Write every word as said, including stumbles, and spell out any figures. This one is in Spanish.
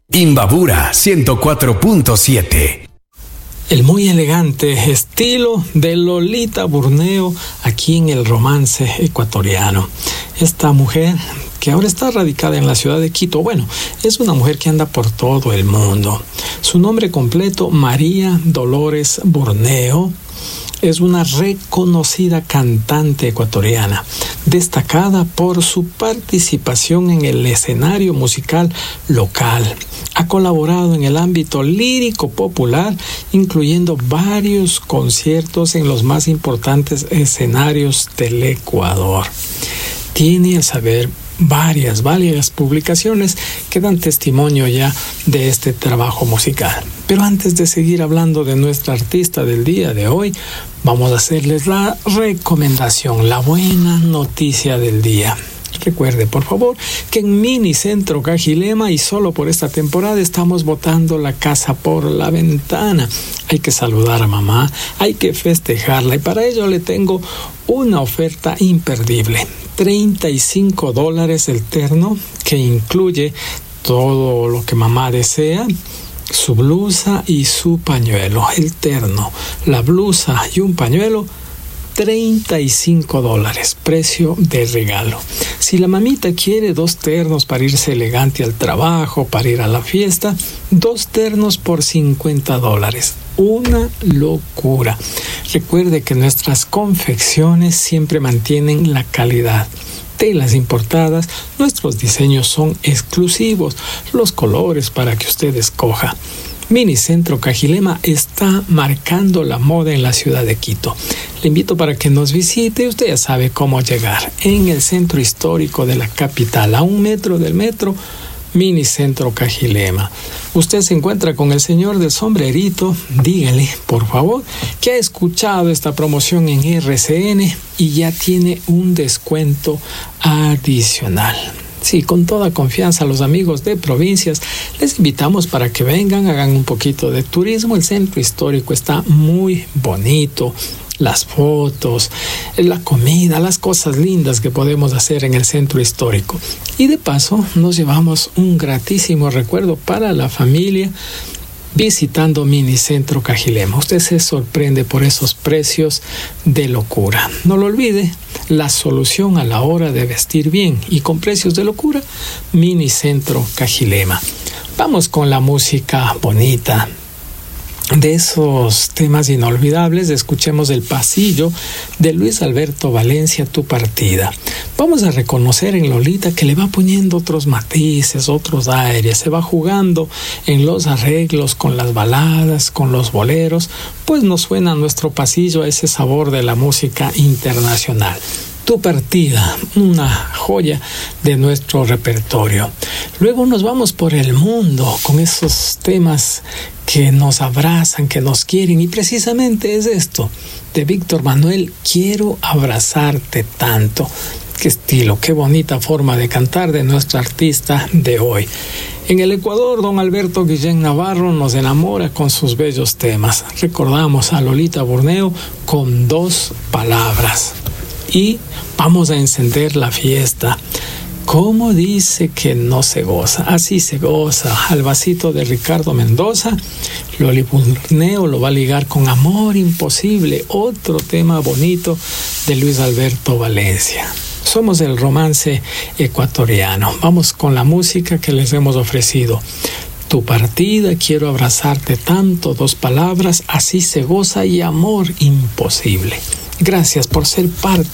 Imbabura ciento cuatro punto siete. El muy elegante estilo de Lolita Burneo aquí en el romance ecuatoriano. Esta mujer que ahora está radicada en la ciudad de Quito, bueno, es una mujer que anda por todo el mundo. Su nombre completo, María Dolores Burneo, es una reconocida cantante ecuatoriana, destacada por su participación en el escenario musical local. Ha colaborado en el ámbito lírico popular, incluyendo varios conciertos en los más importantes escenarios del Ecuador. Tiene a saber varias, varias publicaciones que dan testimonio ya de este trabajo musical. Pero antes de seguir hablando de nuestra artista del día de hoy, vamos a hacerles la recomendación, la buena noticia del día. Recuerde, por favor, que en Minicentro Cajilema y solo por esta temporada estamos botando la casa por la ventana. Hay que saludar a mamá, hay que festejarla y para ello le tengo una oferta imperdible. treinta y cinco dólares el terno que incluye todo lo que mamá desea. Su blusa y su pañuelo, el terno, la blusa y un pañuelo, treinta y cinco dólares, precio de regalo. Si la mamita quiere dos ternos para irse elegante al trabajo, para ir a la fiesta, dos ternos por cincuenta dólares. Una locura. Recuerde que nuestras confecciones siempre mantienen la calidad. Telas importadas, nuestros diseños son exclusivos, los colores para que usted escoja. Minicentro Cajilema está marcando la moda en la ciudad de Quito. Le invito para que nos visite, usted ya sabe cómo llegar. En el centro histórico de la capital, a un metro del metro, Minicentro Cajilema. Usted se encuentra con el señor del sombrerito, dígale, por favor, que ha escuchado esta promoción en R C N y ya tiene un descuento adicional. Sí, con toda confianza, los amigos de provincias, les invitamos para que vengan, hagan un poquito de turismo. El centro histórico está muy bonito. Las fotos, la comida, las cosas lindas que podemos hacer en el centro histórico. Y de paso nos llevamos un gratísimo recuerdo para la familia visitando Minicentro Cajilema. Usted se sorprende por esos precios de locura. No lo olvide, la solución a la hora de vestir bien y con precios de locura, Minicentro Cajilema. Vamos con la música bonita. De esos temas inolvidables, escuchemos El Pasillo de Luis Alberto Valencia, Tu Partida. Vamos a reconocer en Lolita que le va poniendo otros matices, otros aires, se va jugando en los arreglos, con las baladas, con los boleros, pues nos suena nuestro pasillo a ese sabor de la música internacional. Tu Partida, una joya de nuestro repertorio. Luego nos vamos por el mundo con esos temas que nos abrazan, que nos quieren, y precisamente es esto, de Víctor Manuel, Quiero abrazarte tanto. Qué estilo, qué bonita forma de cantar de nuestra artista de hoy. En el Ecuador, don Alberto Guillén Navarro nos enamora con sus bellos temas. Recordamos a Lolita Burneo con dos palabras. Y vamos a encender la fiesta. ¿Cómo dice que no se goza? Así se goza. Al vasito de Ricardo Mendoza, Loli Burneo lo va a ligar con Amor Imposible, otro tema bonito de Luis Alberto Valencia. Somos el romance ecuatoriano. Vamos con la música que les hemos ofrecido. Tu Partida, Quiero abrazarte tanto, dos palabras, Así se goza y Amor Imposible. Gracias por ser parte